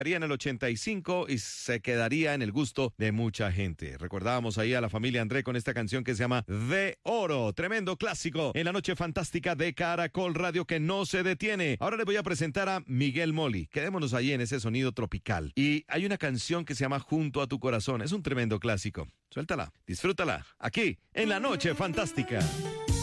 Haría en el 85 y se quedaría en el gusto de mucha gente. Recordábamos ahí a la familia André con esta canción que se llama De Oro, tremendo clásico en la noche fantástica de Caracol Radio que no se detiene. Ahora les voy a presentar a Miguel Moli. Quedémonos ahí en ese sonido tropical. Y hay una canción que se llama Junto a tu corazón. Es un tremendo clásico. Suéltala, disfrútala, aquí en la noche fantástica.